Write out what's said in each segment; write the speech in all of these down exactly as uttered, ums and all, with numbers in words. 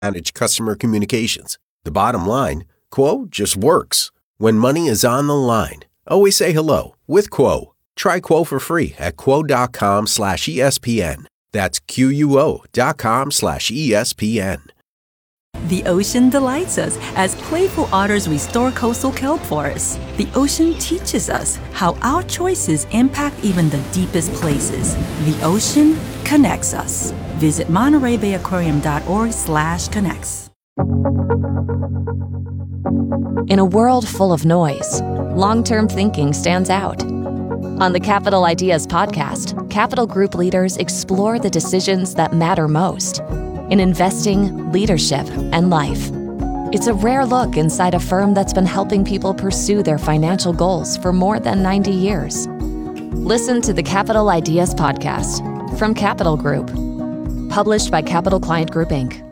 manage customer communications. The bottom line, Quo just works. When money is on the line, always say hello with Quo. Try Quo for free at quo.com slash ESPN. That's Q-U-O dot com slash ESPN. The ocean delights us as playful otters restore coastal kelp forests. The ocean teaches us how our choices impact even the deepest places. The ocean connects us. Visit Monterey Bay Aquarium dot org slash connects. In a world full of noise, long-term thinking stands out. On the Capital Ideas podcast, Capital Group leaders explore the decisions that matter most in investing, leadership, and life. It's a rare look inside a firm that's been helping people pursue their financial goals for more than ninety years. Listen to the Capital Ideas podcast from Capital Group, published by Capital Client Group, Incorporated.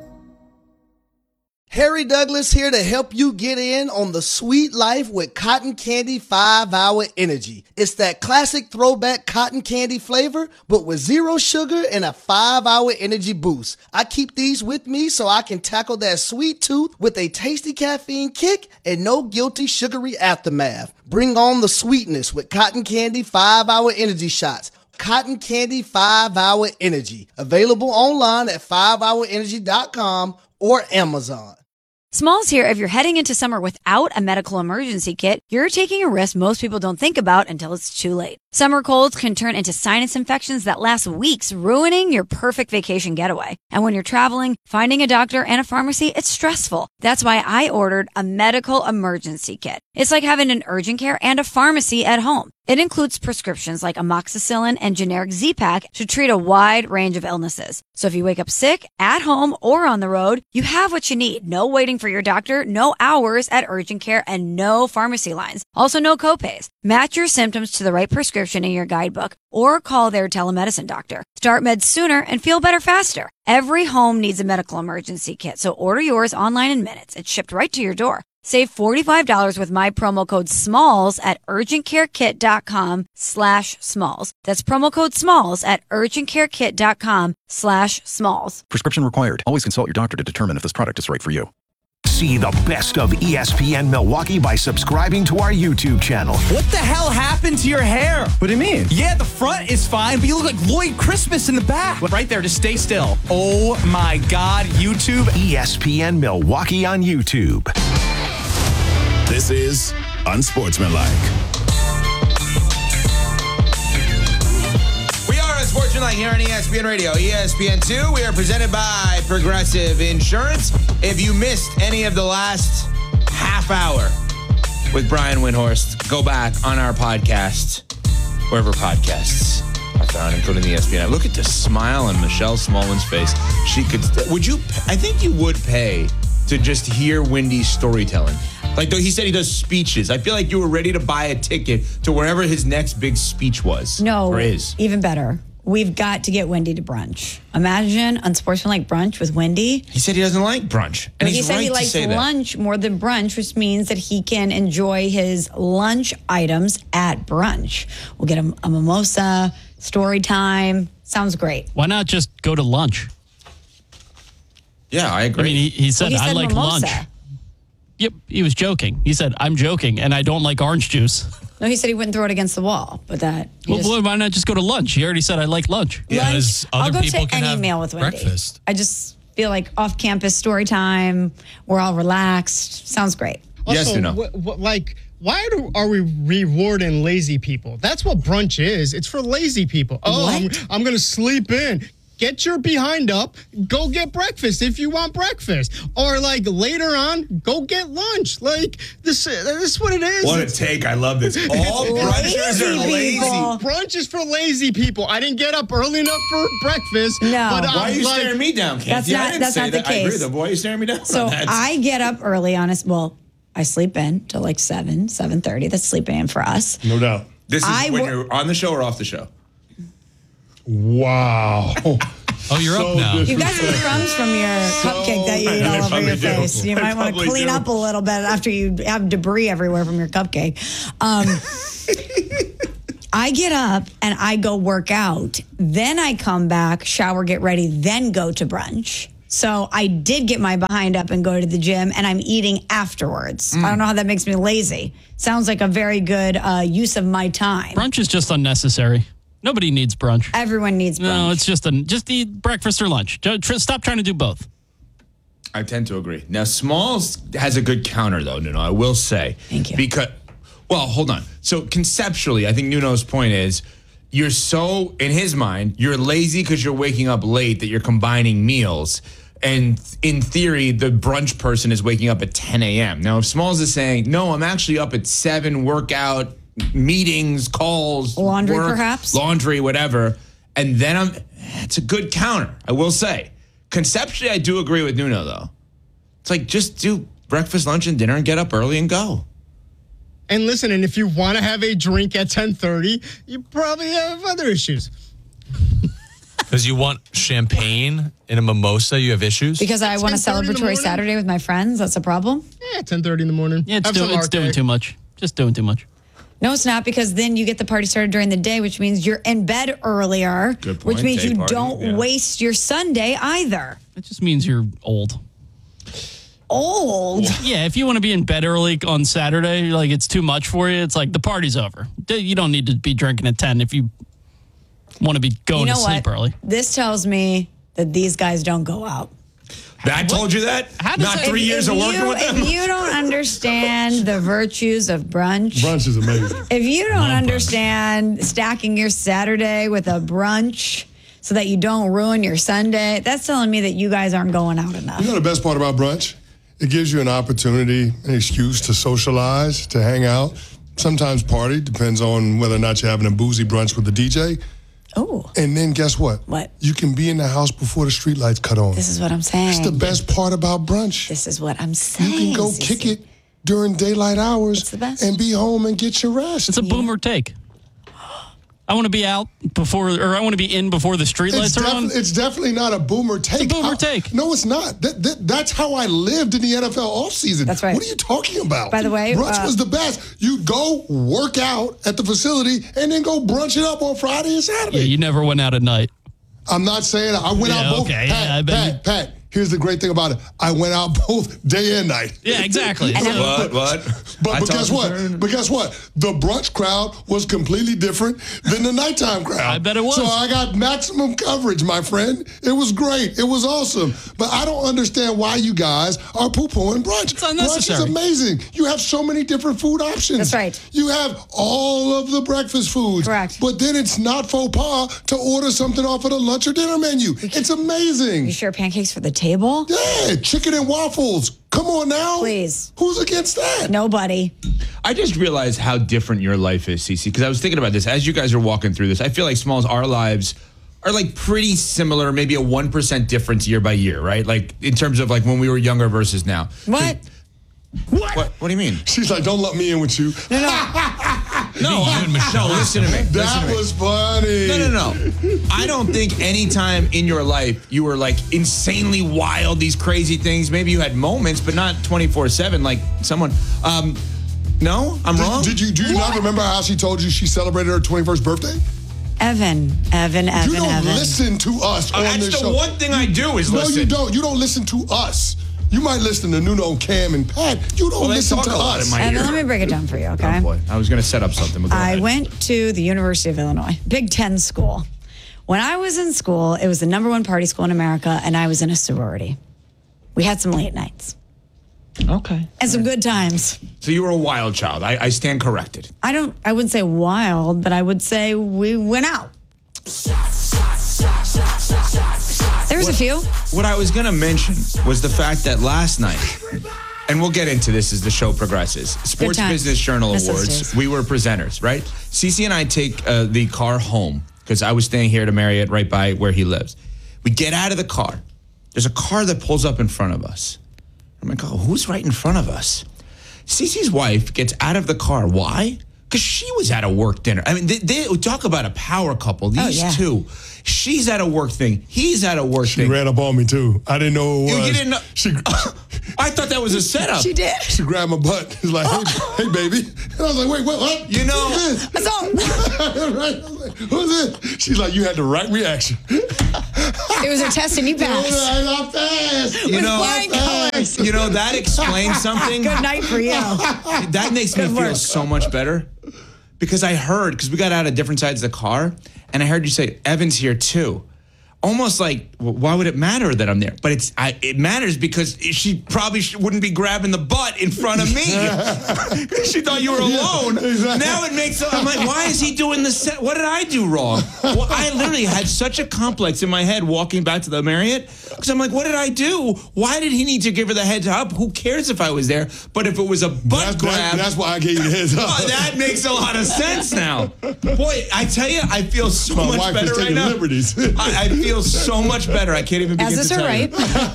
Harry Douglas here to help you get in on the sweet life with Cotton Candy five hour Energy. It's that classic throwback cotton candy flavor, but with zero sugar and a five hour energy boost. I keep these with me so I can tackle that sweet tooth with a tasty caffeine kick and no guilty sugary aftermath. Bring on the sweetness with Cotton Candy five hour Energy shots. Cotton Candy five hour Energy. Available online at five hour energy dot com or Amazon. Smalls here. If you're heading into summer without a medical emergency kit, you're taking a risk most people don't think about until it's too late. Summer colds can turn into sinus infections that last weeks, ruining your perfect vacation getaway. And when you're traveling, finding a doctor and a pharmacy, it's stressful. That's why I ordered a medical emergency kit. It's like having an urgent care and a pharmacy at home. It includes prescriptions like amoxicillin and generic Z-Pak to treat a wide range of illnesses. So if you wake up sick, at home, or on the road, you have what you need. No waiting for your doctor, no hours at urgent care, and no pharmacy lines. Also, no copays. Match your symptoms to the right prescription in your guidebook or call their telemedicine doctor. Start meds sooner and feel better faster. Every home needs a medical emergency kit, so order yours online in minutes. It's shipped right to your door. Save forty-five dollars with my promo code SMALLS at urgentcarekit.com slash SMALLS. That's promo code SMALLS at urgentcarekit.com slash SMALLS. Prescription required. Always consult your doctor to determine if this product is right for you. See the best of E S P N Milwaukee by subscribing to our YouTube channel. What the hell happened to your hair? What do you mean? Yeah, the front is fine, but you look like Lloyd Christmas in the back. Right there, just stay still. Oh my God, YouTube. E S P N Milwaukee on YouTube. This is Unsportsmanlike. We are Unsportsmanlike here on E S P N Radio, E S P N two. We are presented by Progressive Insurance. If you missed any of the last half hour with Brian Windhorst, go back on our podcast, wherever podcasts are found, including the E S P N app. Look at the smile on Michelle Smallman's face. She could, would you, I think you would pay to just hear Wendy's storytelling. Like, though he said he does speeches. I feel like you were ready to buy a ticket to wherever his next big speech was. No, or is. Even better. We've got to get Wendy to brunch. Imagine Unsportsmanlike brunch with Wendy. He said he doesn't like brunch. And well, he's he said right he likes to say lunch that. more than brunch, which means that he can enjoy his lunch items at brunch. We'll get a, a mimosa, story time. Sounds great. Why not just go to lunch? Yeah, I agree. I mean, he, he said, well, he said I like mimosa. lunch. Yep, he was joking. He said, I'm joking, and I don't like orange juice. No, he said he wouldn't throw it against the wall, but that... Well, just, why not just go to lunch? He already said, I like lunch. Yeah, lunch, other I'll go people to can any meal with Wendy. Breakfast. I just feel like off-campus story time, we're all relaxed. Sounds great. Also, yes or no? What, what, like, why do, are we rewarding lazy people? That's what brunch is. It's for lazy people. Oh, what? I'm, I'm going to sleep in. Get your behind up, go get breakfast if you want breakfast. Or, like, later on, go get lunch. Like, this, this is what it is. What a take. I love this. All brunches are lazy. Brunch is for lazy people. I didn't get up early enough for breakfast. No. But why are you like, staring me down, Kathy? That's not, I didn't that's say not that. the case. I agree, though. Why are you staring me down So on that? I get up early, honest. Well, I sleep in till like seven, seven thirty. That's sleeping in for us. No doubt. This is I when w- you're on the show or off the show? Wow. Oh, you're so up now. You got some crumbs from your So cupcake that you ate all over your do. face. You I might want to probably clean do. up a little bit after you have debris everywhere from your cupcake. Um, I get up and I go work out. Then I come back, shower, get ready, then go to brunch. So I did get my behind up and go to the gym, and I'm eating afterwards. Mm. I don't know how that makes me lazy. Sounds like a very good uh, use of my time. Brunch is just unnecessary. Nobody needs brunch. Everyone needs brunch. No, it's just a, just eat breakfast or lunch. Stop trying to do both. I tend to agree. Now, Smalls has a good counter, though, Nuno, I will say. Thank you. Because, well, hold on. So conceptually, I think Nuno's point is you're so, in his mind, you're lazy because you're waking up late that you're combining meals. And in theory, the brunch person is waking up at ten a.m. Now, if Smalls is saying, no, I'm actually up at seven, workout, meetings, calls. Laundry, work, perhaps? Laundry, whatever. And then I'm, it's a good counter, I will say. Conceptually, I do agree with Nuno, though. It's like, just do breakfast, lunch, and dinner and get up early and go. And listen, and if you want to have a drink at ten thirty, you probably have other issues. Because you want champagne and a mimosa, you have issues? Because I want a celebratory Saturday with my friends, that's a problem? Yeah, ten thirty in the morning. Yeah, it's, do, it's doing too much. Just doing too much. No, it's not, because then you get the party started during the day, which means you're in bed earlier, Good point. which means Day you party, don't yeah. waste your Sunday either. It just means you're old. Old? Yeah, if you want to be in bed early on Saturday, like it's too much for you, it's like the party's over. You don't need to be drinking at ten if you want to be going you know to sleep what? early. This tells me that these guys don't go out. I told you that? Not three if, years if of working you, with them? If you don't understand the virtues of brunch. Brunch is amazing. If you don't understand stacking your Saturday with a brunch so that you don't ruin your Sunday, that's telling me that you guys aren't going out enough. You know the best part about brunch? It gives you an opportunity, an excuse to socialize, to hang out, sometimes party, depends on whether or not you're having a boozy brunch with the D J. Oh. And then guess what? What? You can be in the house before the streetlights cut on. This is what I'm saying. It's the best part about brunch. This is what I'm saying. You can go C C. kick it during daylight hours It's the best. and be home and get your rest. It's a boomer take. I want to be out before, or I want to be in before the streetlights It's, are defi- on. it's definitely not a boomer take. It's a boomer I- take. No, it's not. That, that, that's how I lived in the N F L offseason. That's right. What are you talking about? By the way, brunch uh, was the best. You'd go work out at the facility and then go brunch it up on Friday and Saturday. Yeah, you never went out at night. I'm not saying I went Yeah, out both. okay, Pat, yeah, I bet Pat, you- Pat, here's the great thing about it. I went out both day and night. Yeah, exactly. What? What? But, I but guess talked what? to her. But guess what? The brunch crowd was completely different than the nighttime crowd. I bet it was. So I got maximum coverage, my friend. It was great. It was awesome. But I don't understand why you guys are poo-pooing brunch. It's unnecessary. Brunch is amazing. You have so many different food options. That's right. You have all of the breakfast foods. Correct. But then it's not faux pas to order something off of the lunch or dinner menu. It's amazing. You share pancakes for the table? Yeah, chicken and waffles. Come on now. Please. Who's against that? Nobody. I just realized how different your life is, Cece, because I was thinking about this. As you guys are walking through this, I feel like Smalls, our lives are like pretty similar, maybe a one percent difference year by year, right? Like in terms of like when we were younger versus now. What? What? What, what do you mean? She's like, don't let me in with you. No, no. No, you and Michelle. no, listen to me. Listen That to me. was funny. No, no, no. I don't think any time in your life you were like insanely wild, these crazy things. Maybe you had moments, but not twenty-four seven like someone. Um, no, I'm Did, wrong. did you do you not remember how she told you she celebrated her twenty-first birthday? Evan, Evan, Evan, You don't Evan. listen to us Uh, on that's this the show. one thing I do is no, listen. you don't. You don't listen to us. You might listen to Nuno, Cam, and Pat. You don't Well, they listen talk to a lot us. in my Evan, ear. let me break it down for you, okay? Oh boy, I was going to set up something. But go I ahead. went to the University of Illinois, Big Ten school. When I was in school, it was the number one party school in America, and I was in a sorority. We had some late nights. Okay. And some good times. So you were a wild child. I, I stand corrected. I don't, I wouldn't say wild, but I would say we went out. There was a few. What I was going to mention was the fact that last night, and we'll get into this as the show progresses, Sports times. Business Journal Miss those Awards, days. we were presenters, right? Cece and I take uh, the car home because I was staying here to Marriott right by where he lives. We get out of the car. There's a car that pulls up in front of us. I'm like, oh, who's right in front of us? Cece's wife gets out of the car. Why? Because she was at a work dinner. I mean, they, they talk about a power couple. These Oh, yeah. two. She's at a work thing. He's at a work She thing. ran up on me too. I didn't know who it You- was. you didn't know- She, I thought that was a setup. She did. she grabbed my butt. She's like, hey, hey, baby. And I was like, wait, what? what? You know- Who's this? So, Right? I was like, who's this? She's like, you had the right reaction. It was a test and you passed. I passed. You With know, flying colors. you know, that explains something. Good night for you. That makes me Good feel work. so much better because I heard, because we got out of different sides of the car, and I heard you say, Evan's here too. Almost like, well, why would it matter that I'm there? But it's I, it matters because she probably sh- wouldn't be grabbing the butt in front of me. She thought you were alone. Yeah, exactly. Now it makes, I'm like, why is he doing the set? What did I do wrong? Well, I literally had such a complex in my head walking back to the Marriott because I'm like, what did I do? Why did he need to give her the heads up? Who cares if I was there? But if it was a butt That's, grab. that, that's why I gave you the heads up. Oh, that makes a lot of sense now. Boy, I tell you, I feel so My much wife better is right taking now. liberties. I, I feel so much better. I can't even begin As is to her tell right.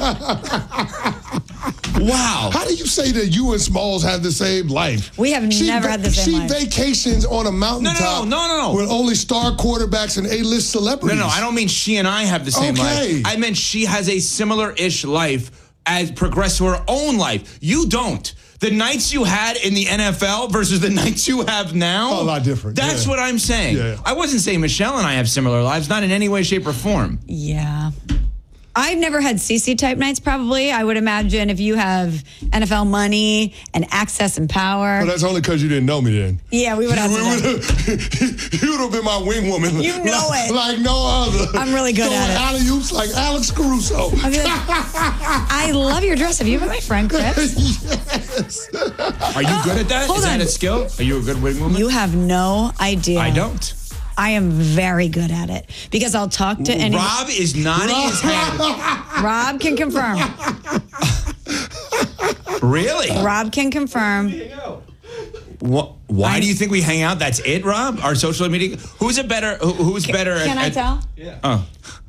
you. Wow. How do you say that you and Smalls have the same life? We have never had the same she life. vacations on a mountaintop No, no, no, no, no. with only star quarterbacks and A-list No, celebrities. no, I don't mean she and I have the same Okay. life. I meant she has a similar-ish life as progressed to her own life. You don't. The nights you had in the N F L versus the nights you have now. A lot different, That's yeah. what I'm saying. Yeah. I wasn't saying Michelle and I have similar lives, not in any way, shape, or form. Yeah. I've never had C C type nights, probably. I would imagine if you have N F L money and access and power. Well, that's only because you didn't know me then. Yeah, we would have to know. You would have been my wing woman. You know like, it. Like no other. I'm really good Throwing at it. alley-oops like Alex Caruso. I'd be like, I love your dress. Have you been my friend, Chris? Yes. Are you good at that? Hold Is that on. a skill? Are you a good wing woman? You have no idea. I don't. I am very good at it because I'll talk to anyone. Rob is nodding his head. Rob can confirm. Really? Rob can confirm. What, why do you think we hang out? That's it, Rob? Our social media? Who's it better? Who, who's better Can at... I at- tell? Yeah. Oh.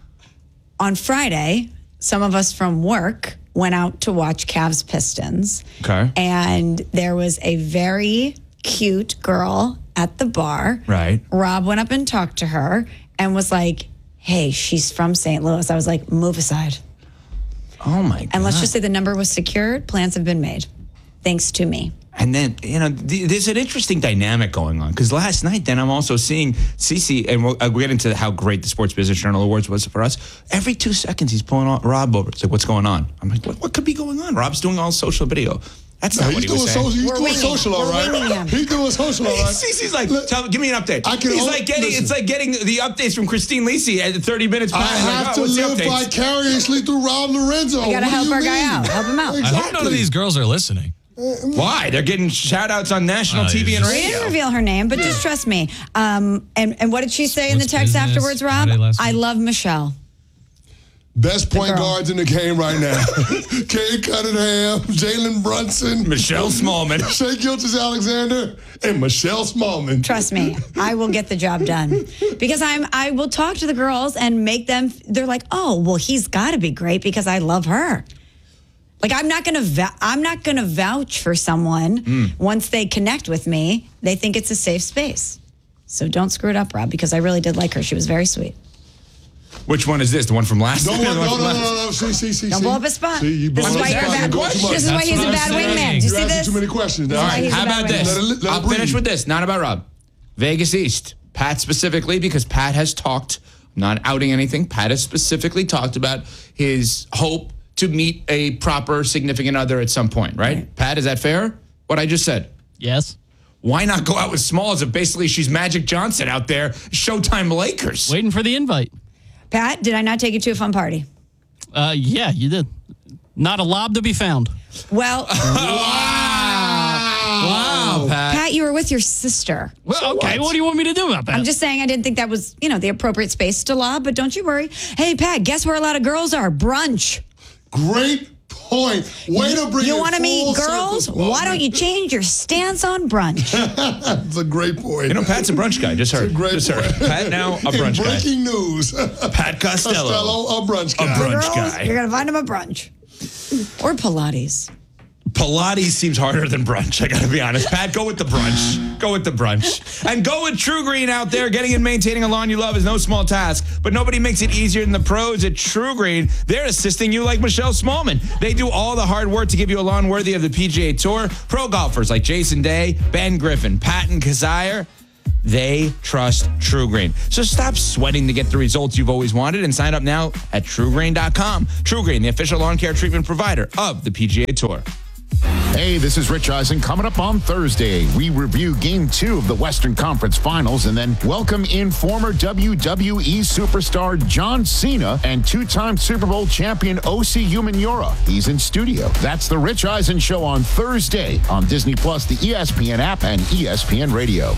On Friday, some of us from work went out to watch Cavs Pistons. Okay. And there was a very cute girl at the bar. Right. Rob went up and talked to her and was like, hey, she's from Saint Louis. I was like, move aside. Oh, my God. And let's just say the number was secured. Plans have been made. Thanks to me. And then, you know, th- there's an interesting dynamic going on. Because last night, then I'm also seeing Cece, and we'll, uh, we'll get into how great the Sports Business Journal Awards was for us. Every two seconds, he's pulling on Rob over. It's like, what's going on? I'm like, what, what could be going on? Rob's doing all social video. That's not No, what he's he was doing saying. social. He's We're doing winging. social, all We're right. winging him. He's doing social, all right. Cece's like, tell, give me an update. I can He's only- like getting, listen. it's like getting the updates from Christine Lisi at thirty minutes I past. Like, have oh, to what's the live updates? vicariously through Rob Lorenzo. We got to What do help you our guy mean? out. Help him out. Exactly. I hope none of these girls are listening. Why? They're getting shout outs on national Oh, T V you and just- We radio. didn't reveal her name, but just trust me. Um, and, and what did she say in the Sports text business, afterwards, Rob? Friday last I week. love Michelle. Best point girl. guards in the game right now. Kay Cunningham, Jalen Brunson, Michelle Smallman. Shea Gilgeous-Alexander, and Michelle Smallman. Trust me, I will get the job done because I'm. I will talk to the girls and make them. They're like, oh, well, he's got to be great because I love her. Like I'm not gonna. Vou- I'm not gonna vouch for someone Mm. once they connect with me. They think it's a safe space. So don't screw it up, Rob, because I really did like her. She was very sweet. Which one is this? The one from last Don't night? no, The one no, from no, last- no, no. See, see, see, Don't see. blow up his spot. See, you This is blow why up you're a his spot. bad. You go too much. This is why That's he's a what I'm bad saying. wingman. Do you You're see asking this? too many questions. Now. All why right, he's how a bad about wingman. this? Let it- let it I'll finish breathe. with this. Not about Rob. Vegas East. Pat specifically, because Pat has talked, not outing anything, Pat has specifically talked about his hope to meet a proper significant other at some point, right? right. Pat, is that fair? What I just said? Yes. Why not go out with Smalls if basically she's Magic Johnson out there, Showtime Lakers? Waiting for the invite. Pat, did I not take you to a fun party? Uh, yeah, you did. Not a lob to be found. Well, Wow, Pat. Pat, you were with your sister. Well, okay, what? what do you want me to do about that? I'm just saying I didn't think that was, you know, the appropriate space to lob, but don't you worry. Hey, Pat, guess where a lot of girls are? Brunch. Great point. Way to bring You it want to meet full girls? circle. Why don't you change your stance on brunch? That's a great point. You know, Pat's a brunch guy. Just heard. It's a great Just heard. point. Pat now a In brunch guy. breaking news. Pat Costello. Costello, a brunch guy. A brunch Girls, guy. you're going to find him a brunch. Or Pilates. Pilates seems harder than brunch, I gotta be honest. Pat, go with the brunch. Go with the brunch. And go with True Green out there. Getting and maintaining a lawn you love is no small task, but nobody makes it easier than the pros at True Green. They're assisting you like Michelle Smallman. They do all the hard work to give you a lawn worthy of the P G A Tour. Pro golfers like Jason Day, Ben Griffin, Patton Kazire. They trust TruGreen. So stop sweating to get the results you've always wanted and sign up now at True Green dot com. TruGreen, the official lawn care treatment provider of the P G A Tour. Hey, this is Rich Eisen. Coming up on Thursday, we review Game two of the Western Conference Finals and then welcome in former W W E superstar John Cena and two-time Super Bowl champion O C Umenyiora. He's in studio. That's the Rich Eisen Show on Thursday on Disney Plus, the E S P N app, and E S P N Radio.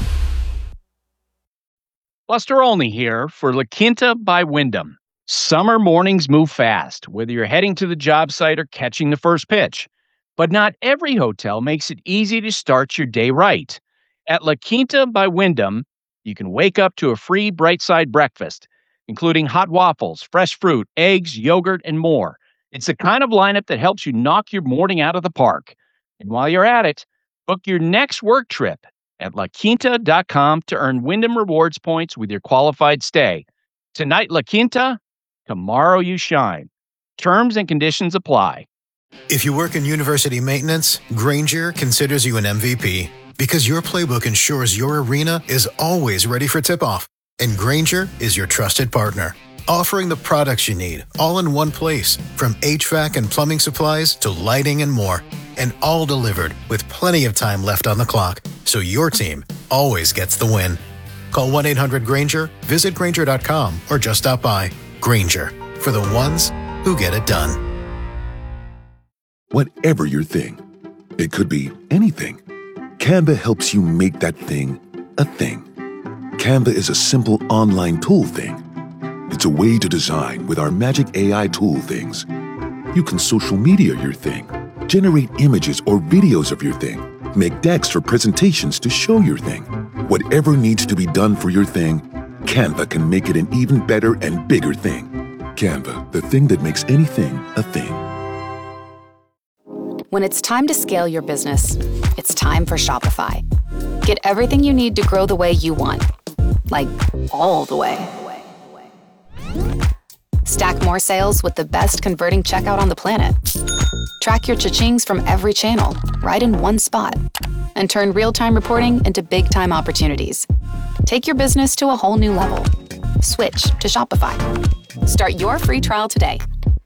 Buster Olney here for La Quinta by Wyndham. Summer mornings move fast, whether you're heading to the job site or catching the first pitch. But not every hotel makes it easy to start your day right. At La Quinta by Wyndham, you can wake up to a free Bright Side breakfast, including hot waffles, fresh fruit, eggs, yogurt, and more. It's the kind of lineup that helps you knock your morning out of the park. And while you're at it, book your next work trip at La Quinta dot com to earn Wyndham Rewards points with your qualified stay. Tonight, La Quinta, tomorrow you shine. Terms and conditions apply. If you work in university maintenance, Grainger considers you an M V P because your playbook ensures your arena is always ready for tip-off. And Grainger is your trusted partner, offering the products you need all in one place, from H V A C and plumbing supplies to lighting and more. And all delivered with plenty of time left on the clock, so your team always gets the win. Call one eight hundred Grainger, visit Grainger dot com, or just stop by. Grainger, for the ones who get it done. Whatever your thing, it could be anything. Canva helps you make that thing a thing. Canva is a simple online tool thing. It's a way to design with our magic A I tool things. You can social media your thing, generate images or videos of your thing, make decks or presentations to show your thing. Whatever needs to be done for your thing, Canva can make it an even better and bigger thing. Canva, the thing that makes anything a thing. When it's time to scale your business, it's time for Shopify. Get everything you need to grow the way you want. Like, all the way. Stack more sales with the best converting checkout on the planet. Track your cha-chings from every channel, right in one spot. And turn real-time reporting into big-time opportunities. Take your business to a whole new level. Switch to Shopify. Start your free trial today.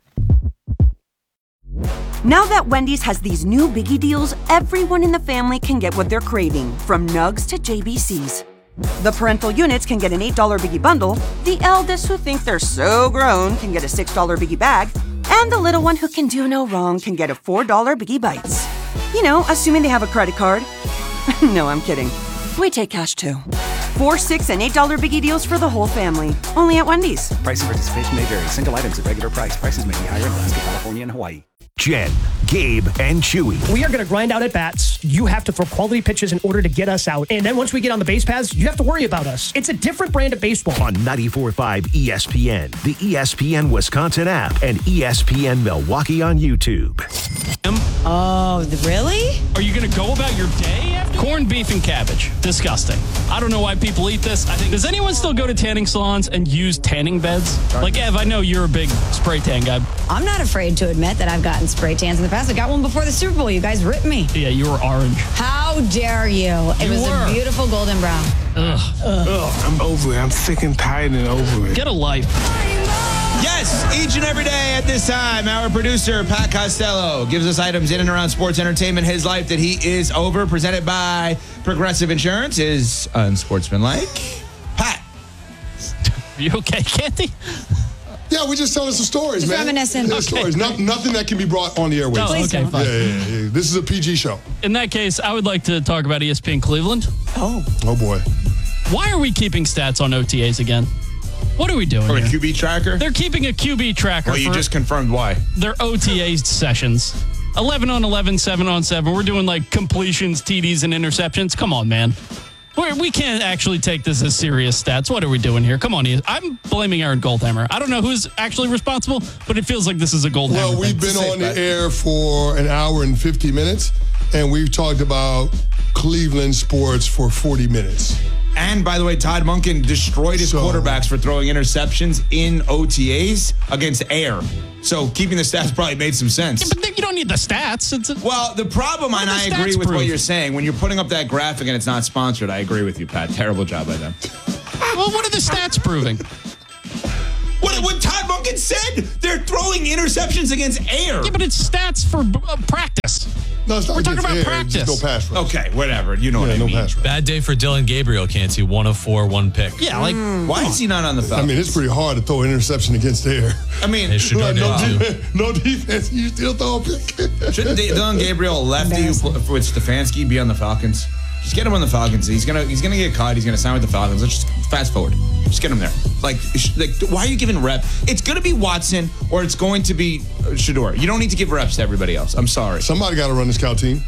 Now that Wendy's has these new biggie deals, everyone in the family can get what they're craving, from nugs to J B Cs. The parental units can get an eight dollar biggie bundle, the eldest who think they're so grown can get a six dollar biggie bag, and the little one who can do no wrong can get a four dollar biggie bites. You know, assuming they have a credit card. No, I'm kidding. We take cash too. Four, six, and eight dollar biggie deals for the whole family. Only at Wendy's. Price and participation may vary. Single items at regular price. Prices may be higher in Alaska, California, and Hawaii. Jen, Gabe, and Chewy. We are going to grind out at bats. You have to throw quality pitches in order to get us out. And then once we get on the base paths, you have to worry about us. It's a different brand of baseball. On ninety-four point five E S P N, the E S P N Wisconsin app, and E S P N Milwaukee on YouTube. Oh, really? Are you going to go about your day after? Corned beef and cabbage. Disgusting. I don't know why people eat this. I think. Does anyone still go to tanning salons and use tanning beds? Like, Ev, I know you're a big spray tan guy. I'm not afraid to admit that I've gotten spray tans in the past. I got one before the Super Bowl. You guys ripped me. Yeah, you were orange. How dare you? It You was were. a beautiful golden brown. Ugh. Ugh, I'm over it. I'm sick and tired and over it. Get a life. Yes, each and every day at this time, our producer, Pat Costello, gives us items in and around sports entertainment, his life that he is over, presented by Progressive Insurance, is unsportsmanlike. Pat. Are you okay, Candy? Yeah, we're just telling some stories, Just man. reminiscing. Yeah, Okay. stories. No, nothing that can be brought on the airwaves. Oh, okay, fine. Yeah, yeah, yeah. This is a P G show. In that case, I would like to talk about E S P N Cleveland. Oh. Oh, boy. Why are we keeping stats on O T As again? What are we doing For here? a Q B tracker? They're keeping a Q B tracker. Well, you for just confirmed why. their O T A sessions. eleven on eleven, seven on seven. We're doing like completions, T Ds, and interceptions. Come on, man. We're, we can't actually take this as serious stats. What are we doing here? Come on, Ian. I'm blaming Aaron Goldhammer. I don't know who's actually responsible, but it feels like this is a Goldhammer. Well, we've thing. been on the air for an hour and fifty minutes, and we've talked about Cleveland sports for forty minutes. And by the way, Todd Monken destroyed his So- quarterbacks for throwing interceptions in O T As against air. So keeping the stats probably made some sense. Yeah, but then you don't need the stats. It's a, Well, the problem, What and do I the agree stats with what prove? you're saying, when you're putting up that graphic and it's not sponsored, I agree with you, Pat. Terrible job by them. well, what are the stats proving? What, what Todd Monken said, they're throwing interceptions against air. Yeah, but it's stats for uh, practice. No, it's not We're talking against about air, practice. Just no pass rush. Okay, whatever. You know Yeah, what I no mean. pass rush. Bad day for Dylan Gabriel, Canty. One of four, one pick. Yeah, like Why is he not on the I Falcons? mean, it's pretty hard to throw an interception against air. I mean, They should Like, do no, it too. defense, no defense, you still throw a pick. shouldn't D- Dylan Gabriel, lefty with Stefanski, be on the Falcons? Just get him on the Falcons. He's gonna he's gonna get caught. He's gonna sign with the Falcons. Let's just fast forward. Just get him there. Like, sh- like, why are you giving rep? It's gonna be Watson or it's going to be uh, Shador. You don't need to give reps to everybody else. I'm sorry. Somebody got to run the scout team.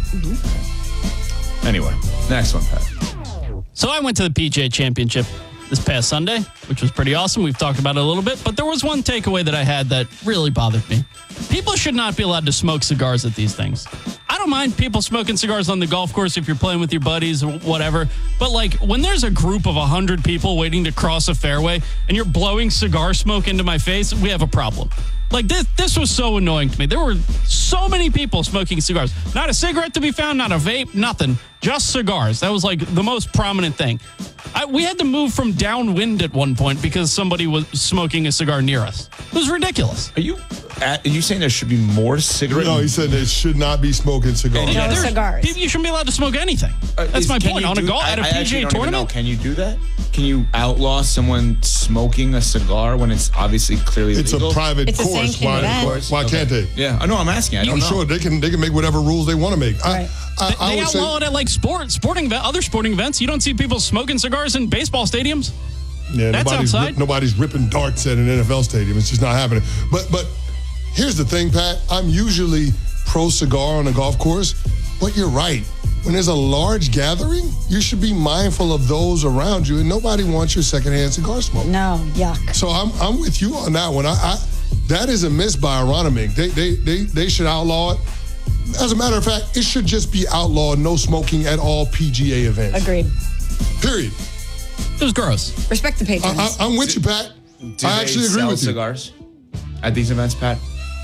Anyway, next one, Pat. So I went to the P G A Championship this past Sunday, which was pretty awesome. We've talked about it a little bit, but there was one takeaway that I had that really bothered me. People should not be allowed to smoke cigars at these things. I don't mind people smoking cigars on the golf course if you're playing with your buddies or whatever, but like when there's a group of one hundred people waiting to cross a fairway and you're blowing cigar smoke into my face, we have a problem. Like this, this was so annoying to me. There were so many people smoking cigars. Not a cigarette to be found, not a vape, nothing. Just cigars. That was like the most prominent thing. I, we had to move from downwind at one point because somebody was smoking a cigar near us. It was ridiculous. Are you at, are you saying there should be more cigarettes? No, he said they should not be smoking cigars. Yeah, No there's- cigars. You shouldn't be allowed to smoke anything. Uh, That's is- my can point. you On a do- golf at a I- I P actually G A don't even tournament. know. Can you do that? Can you outlaw someone smoking a cigar when it's obviously clearly It's legal? a private It's a course. sanctioned Why, event. why can't they? Yeah, I know. I'm asking. I don't I'm know. sure they can. They can make whatever rules they want to make. Right. I, I, They, I they would say, outlaw it at like sport, sporting, event- other sporting events. You don't see people smoking cigars in baseball stadiums. yeah, That's nobody's, outside. rip- nobody's ripping darts at an N F L stadium. It's just not happening. But but here's the thing, Pat. I'm usually pro cigar on a golf course, but you're right. When there's a large gathering, you should be mindful of those around you, and nobody wants your secondhand cigar smoke. No, yuck. So I'm I'm with you on that one. I, I that is a miss by Aronimink. They they they they should outlaw it. As a matter of fact, it should just be outlawed. No smoking at all P G A events. Agreed. Period. It was gross. Respect the patrons. I, I, I'm with you, Pat. Do I they actually agree sell with you. cigars at these events, Pat?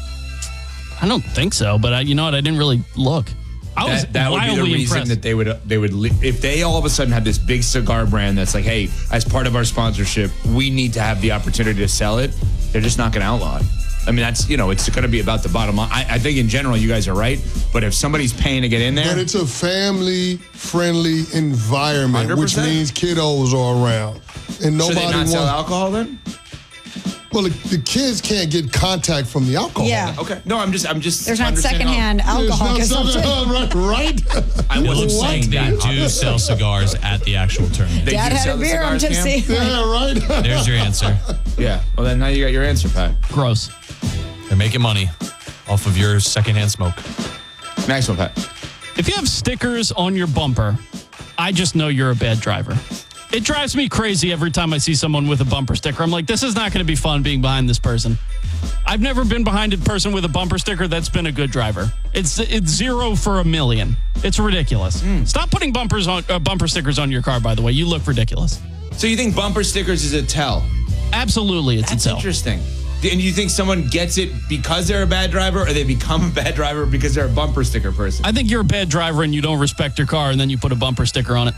I don't think so, but I, you know what? I didn't really look. I was That, that would be wildly the reason impressed. that they would they would li- if they all of a sudden had this big cigar brand that's like, hey, as part of our sponsorship, we need to have the opportunity to sell it. They're just not going to outlaw it. I mean, that's, you know, it's going to be about the bottom line. I, I think in general, you guys are right. But if somebody's paying to get in there, But it's a family-friendly environment, one hundred which percent. means kiddos are around, and nobody should they not wants. sell alcohol then? Well, the, the kids can't get contact from the alcohol. Yeah. Okay. No, I'm just, I'm just. There's not understanding secondhand how- alcohol There's not consumption. something- right, right. I It wasn't looks like saying they that. do sell cigars at the actual tournament. They Dad do had sell a the beer, I'm cigars, Cam? tipsy. Yeah, right. There's your answer. Yeah. Well, then now you got your answer, Pat. Gross. They're making money off of your secondhand smoke. Next one, Pat. If you have stickers on your bumper, I just know you're a bad driver. It drives me crazy every time I see someone with a bumper sticker. I'm like, this is not going to be fun being behind this person. I've never been behind a person with a bumper sticker that's been a good driver. It's it's zero for a million. It's ridiculous. Stop putting bumpers on uh, bumper stickers on your car. By the way, you look ridiculous. So you think bumper stickers is a tell? Absolutely, it's That's a tell. interesting. And you think someone gets it because they're a bad driver, or they become a bad driver because they're a bumper sticker person? I think you're a bad driver and you don't respect your car, and then you put a bumper sticker on it.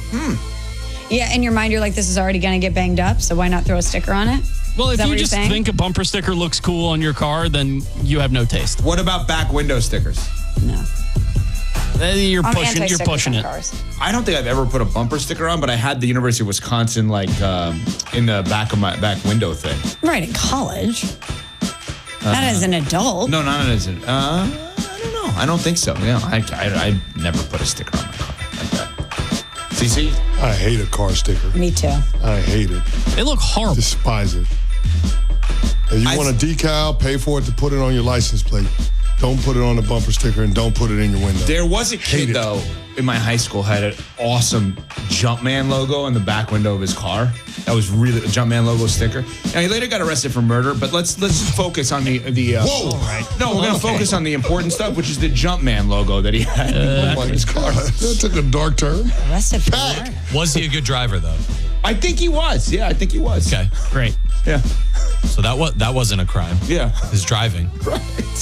Yeah, in your mind, you're like, this is already going to get banged up, so why not throw a sticker on it? Well, Is if that you what you're just saying? think a bumper sticker looks cool on your car, then you have no taste. What about back window stickers? No. Uh, You're I'm pushing. You're anti-stickers pushing on it. cars. I don't think I've ever put a bumper sticker on, but I had the University of Wisconsin like um, in the back of my back window thing. Right, in college. Not as an adult. No, not as an. Uh, I don't know. I don't think so. Yeah, I, I, I never put a sticker on my car like that. C C? I hate a car sticker. Me too. I hate it. They look horrible. Despise it. If you I- want a decal, pay for it to put it on your license plate. Don't put it on the bumper sticker and don't put it in your window. There was a kid, Hate it. though, in my high school had an awesome Jumpman logo on the back window of his car. That was really a Jumpman logo sticker. And he later got arrested for murder, but let's let's focus on the... the uh, Whoa! All right. No, we're going to focus on the important stuff, which is the Jumpman logo that he had in the back of his car. That took a dark turn. Arrested for murder. Was he a good driver, though? I think he was. Yeah, I think he was. Okay, great. Yeah. So that was that wasn't a crime. Yeah. His driving. Right.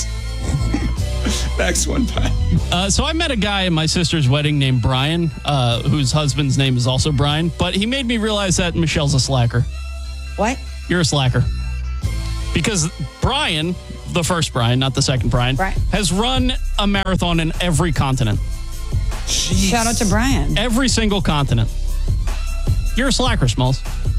Next one, Pat. Uh, so I met a guy at my sister's wedding named Brian, uh, whose husband's name is also Brian, but he made me realize that Michelle's a slacker. What? You're a slacker. Because Brian, the first Brian, not the second Brian, Brian. has run a marathon in every continent. Jeez. Shout out to Brian. Every single continent. You're a slacker, Smalls.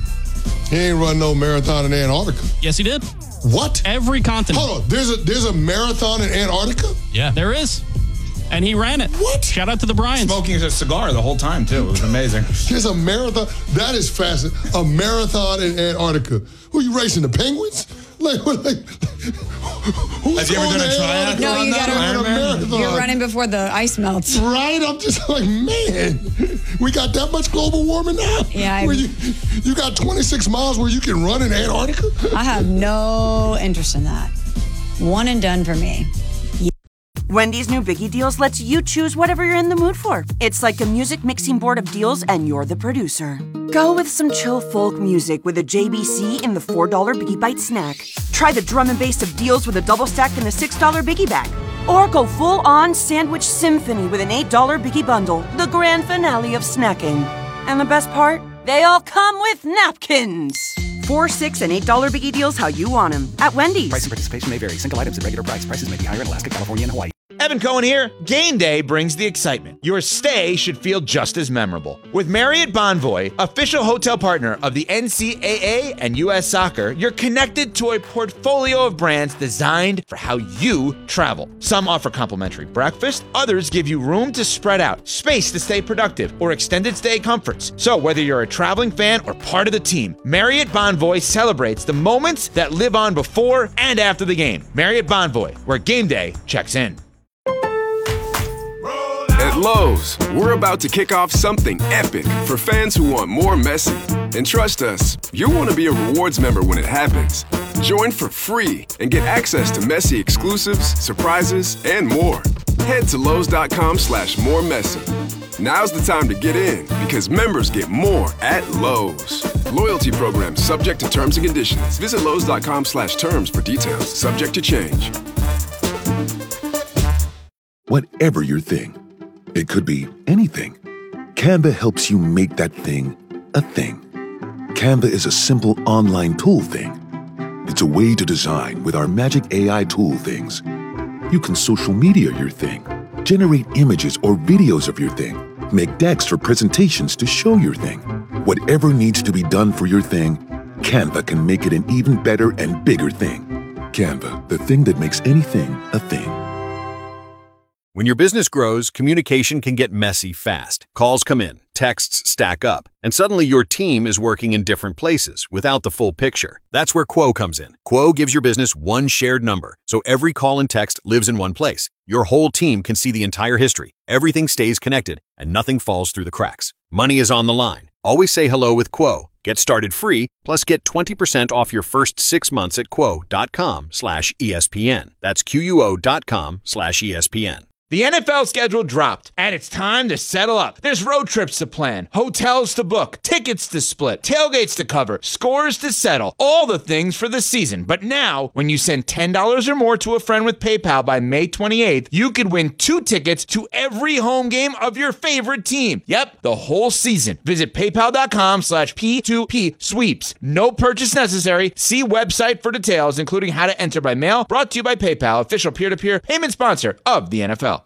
He ain't run no marathon in Antarctica. Yes, he did. What? Every continent. Hold on. There's a there's a marathon in Antarctica? Yeah, there is. And he ran it. What? Shout out to the Bryans. Smoking a cigar the whole time, too. It was amazing. There's a marathon. That is fascinating. A marathon in Antarctica. Who are you racing? The penguins? Like, what, like who's Have you ever going done a to triathlon? Antarctica No, you on gotta- a marathon? You're running before the ice melts. Right? I'm just like, man, we got that much global warming now? Yeah, I- Where you, you got twenty-six miles where you can run in Antarctica? I have no interest in that. One and done for me. Wendy's new Biggie Deals lets you choose whatever you're in the mood for. It's like a music mixing board of deals, and you're the producer. Go with some chill folk music with a J B C in the four dollar Biggie Bite snack. Try the drum and bass of deals with a double stack in the six dollar Biggie Bag. Or go full-on sandwich symphony with an eight dollar Biggie Bundle, the grand finale of snacking. And the best part? They all come with napkins. Four, six, and eight dollar Biggie Deals how you want them at Wendy's. Price and participation may vary. Single items at regular price. Prices may be higher in Alaska, California, and Hawaii. Evan Cohen here. Game day brings the excitement. Your stay should feel just as memorable. With Marriott Bonvoy, official hotel partner of the N C double A and U S Soccer, you're connected to a portfolio of brands designed for how you travel. Some offer complimentary breakfast, others give you room to spread out, space to stay productive, or extended stay comforts. So whether you're a traveling fan or part of the team, Marriott Bonvoy celebrates the moments that live on before and after the game. Marriott Bonvoy, where game day checks in. At Lowe's, we're about to kick off something epic for fans who want more Messi. And trust us, you'll want to be a rewards member when it happens. Join for free and get access to Messi exclusives, surprises, and more. Head to Lowe's.com slash more Messi. Now's the time to get in because members get more at Lowe's. Loyalty program subject to terms and conditions. Visit Lowe's.com slash terms for details. Subject to change. Whatever your thing, it could be anything. Canva helps you make that thing a thing. Canva is a simple online tool thing. It's a way to design with our magic A I tool things. You can social media your thing, generate images or videos of your thing, make decks or presentations to show your thing. Whatever needs to be done for your thing, Canva can make it an even better and bigger thing. Canva, the thing that makes anything a thing. When your business grows, communication can get messy fast. Calls come in, texts stack up, and suddenly your team is working in different places without the full picture. That's where Quo comes in. Quo gives your business one shared number, so every call and text lives in one place. Your whole team can see the entire history. Everything stays connected, and nothing falls through the cracks. Money is on the line. Always say hello with Quo. Get started free, plus get twenty percent off your first six months at quo.com slash ESPN. That's Q-U-O dot com slash ESPN. The N F L schedule dropped, and it's time to settle up. There's road trips to plan, hotels to book, tickets to split, tailgates to cover, scores to settle, all the things for the season. But now, when you send ten dollars or more to a friend with PayPal by May twenty-eighth, you could win two tickets to every home game of your favorite team. Yep, the whole season. Visit paypal.com slash P2P sweeps. No purchase necessary. See website for details, including how to enter by mail. Brought to you by PayPal, official peer-to-peer payment sponsor of the N F L.